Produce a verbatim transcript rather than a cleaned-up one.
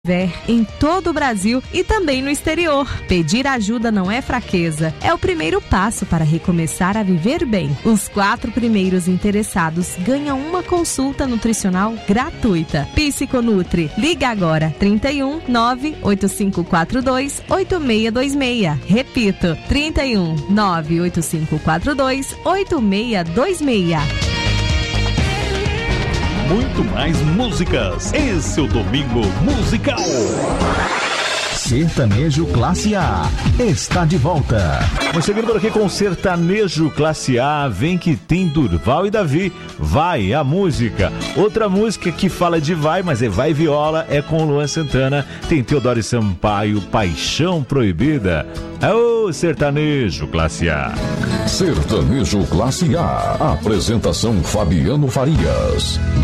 em todo o Brasil e também no exterior. Pedir ajuda não é fraqueza, é o primeiro passo para recomeçar a viver bem. Os quatro primeiros interessados ganham uma consulta nutricional gratuita. Psiconutri. Liga agora, trinta e um, nove oito cinco quatro dois, oito seis dois seis. Repito, trinta e um, nove oito cinco quatro dois, oito seis dois seis. Muito mais músicas. Esse é o Domingo Musical. Sertanejo Classe A está de volta. Vamos seguindo por aqui com o Sertanejo Classe A. Vem que tem Durval e Davi. Vai, a música. Outra música que fala de vai, mas é vai viola, é com o Luan Santana. Tem Teodoro e Sampaio, Paixão Proibida. É o Sertanejo Classe A. Sertanejo Classe A. Apresentação Fabiano Farias.